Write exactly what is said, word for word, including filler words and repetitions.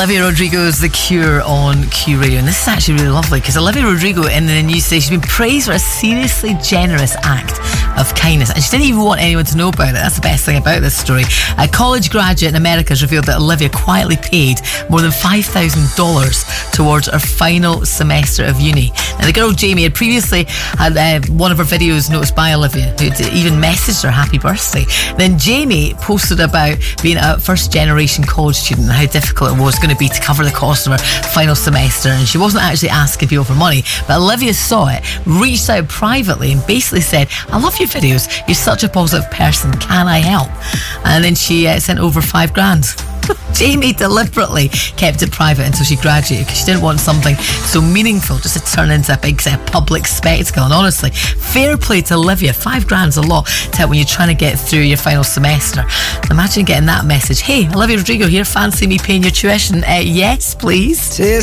Olivia Rodrigo's The Cure on Q Radio, and this is actually really lovely because Olivia Rodrigo in the news says she's been praised for a seriously generous act of kindness, and she didn't even want anyone to know about it. That's the best thing about this story. A college graduate in America has revealed that Olivia quietly paid more than five thousand dollars towards her final semester of uni. Now, the girl Jamie had previously had uh, one of her videos noticed by Olivia, who had even messaged her happy birthday. Then Jamie posted about being a first generation college student and how difficult it was going to be to cover the cost of her final semester, and she wasn't actually asking people for money, but Olivia saw it, reached out privately and basically said, I love your videos, you're such a positive person, can I help? And then she uh, sent over five grand. Jamie deliberately kept it private until she graduated because she didn't want something so meaningful just to turn into a big uh, public spectacle. And honestly, fair play to Olivia. Five grand's a lot to help when you're trying to get through your final semester. Imagine getting that message. Hey, Olivia Rodrigo here, fancy me paying your tuition? Uh, yes, please. Cheers.